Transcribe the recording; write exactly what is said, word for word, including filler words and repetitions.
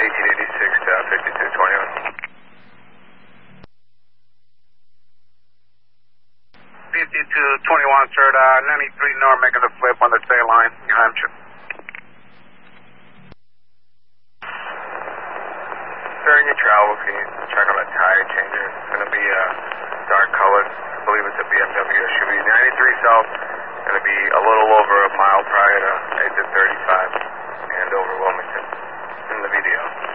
eighteen eighty-six to fifty-two twenty-one. fifty-two twenty-one, sir, uh, ninety-three north, making the flip on the state line, New Hampshire. During your travel, can you check on a tire changer? It's going to be uh, dark colored. I believe it's a B M W S U V. ninety-three south, going to be a little over a mile prior to exit thirty-five and over Wilmington in the video.